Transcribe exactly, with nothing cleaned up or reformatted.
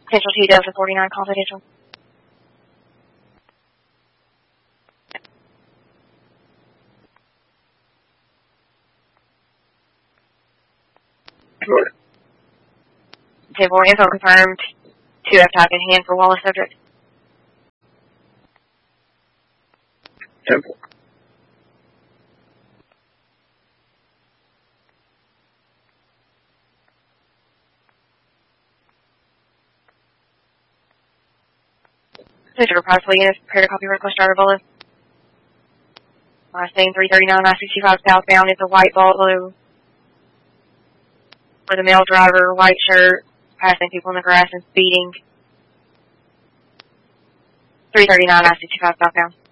Central two Delta forty-nine, confidential. ten four, info confirmed. two F type in hand for Wallace subject. ten four. Central Priceley units, prepare to copy request driver bullet. Last name three thirty-nine, I sixty-five southbound. It's a white Volvo with a male driver, white shirt, passing people in the grass and speeding. three thirty-nine, I sixty-five southbound.